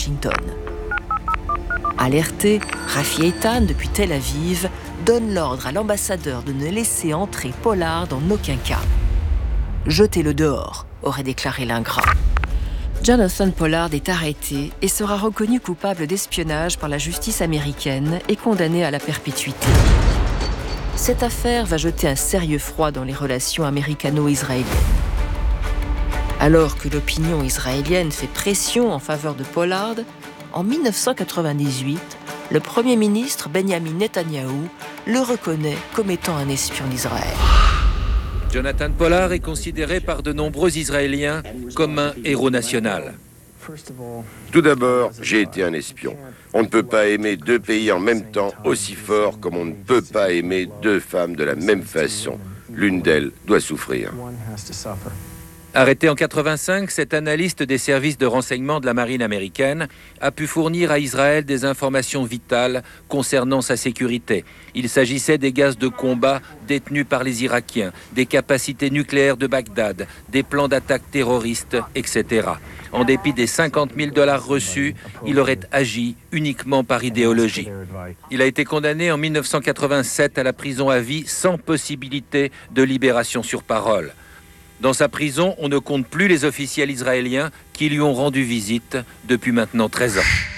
Washington. Alerté, Rafi Eitan, depuis Tel Aviv, donne l'ordre à l'ambassadeur de ne laisser entrer Pollard en aucun cas. « Jetez-le dehors », aurait déclaré l'ingrat. Jonathan Pollard est arrêté et sera reconnu coupable d'espionnage par la justice américaine et condamné à la perpétuité. Cette affaire va jeter un sérieux froid dans les relations américano-israéliennes. Alors que l'opinion israélienne fait pression en faveur de Pollard, en 1998, le Premier ministre Benjamin Netanyahou le reconnaît comme étant un espion d'Israël. Jonathan Pollard est considéré par de nombreux Israéliens comme un héros national. Tout d'abord, j'ai été un espion. On ne peut pas aimer deux pays en même temps aussi fort comme on ne peut pas aimer deux femmes de la même façon. L'une d'elles doit souffrir. Arrêté en 1985, cet analyste des services de renseignement de la marine américaine a pu fournir à Israël des informations vitales concernant sa sécurité. Il s'agissait des gaz de combat détenus par les Irakiens, des capacités nucléaires de Bagdad, des plans d'attaque terroristes, etc. En dépit des $50 000 reçus, il aurait agi uniquement par idéologie. Il a été condamné en 1987 à la prison à vie sans possibilité de libération sur parole. Dans sa prison, on ne compte plus les officiels israéliens qui lui ont rendu visite depuis maintenant 13 ans.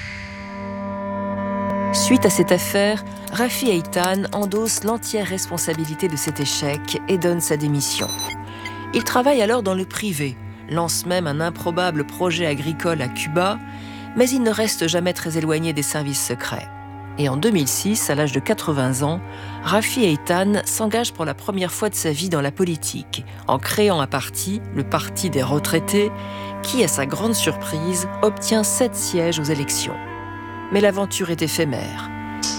Suite à cette affaire, Rafi Eitan endosse l'entière responsabilité de cet échec et donne sa démission. Il travaille alors dans le privé, lance même un improbable projet agricole à Cuba, mais il ne reste jamais très éloigné des services secrets. Et en 2006, à l'âge de 80 ans, Rafi Eitan s'engage pour la première fois de sa vie dans la politique, en créant un parti, le Parti des retraités, qui, à sa grande surprise, obtient 7 sièges aux élections. Mais l'aventure est éphémère.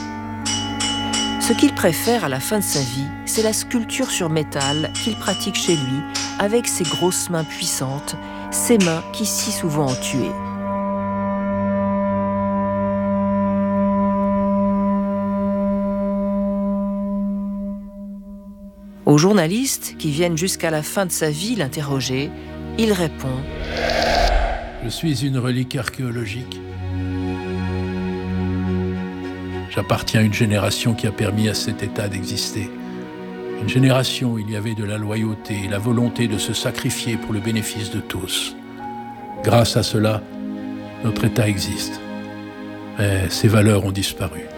Ce qu'il préfère à la fin de sa vie, c'est la sculpture sur métal qu'il pratique chez lui, avec ses grosses mains puissantes, ses mains qui si souvent ont tué. Aux journalistes qui viennent jusqu'à la fin de sa vie l'interroger, il répond « Je suis une relique archéologique. J'appartiens à une génération qui a permis à cet État d'exister. Une génération où il y avait de la loyauté et la volonté de se sacrifier pour le bénéfice de tous. Grâce à cela, notre État existe. Mais ses valeurs ont disparu.